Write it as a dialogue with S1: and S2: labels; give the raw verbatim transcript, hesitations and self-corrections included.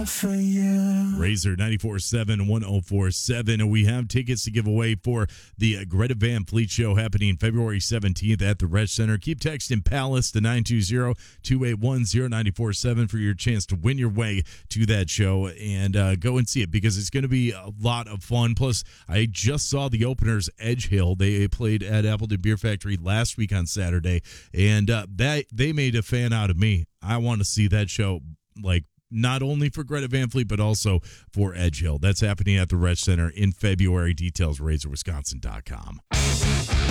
S1: out for you.
S2: Razor ninety-four seven, one oh four seven. We have tickets to give away for the Greta Van Fleet Show happening February seventeenth at the Resch Center. Keep texting Palace to nine two zero, two eight one, zero nine four seven for your chance to win your way to that show, and uh, go and see it because it's going to be a lot of fun. Plus, I just saw the openers, Edge Hill. They played at Appleton Beer Factory last week on Saturday, and uh, that they made a fan out of me. I want to see that show, like, not only for Greta Van Fleet, but also for Edge Hill. That's happening at the Resch Center in February. Details, razor wisconsin dot com.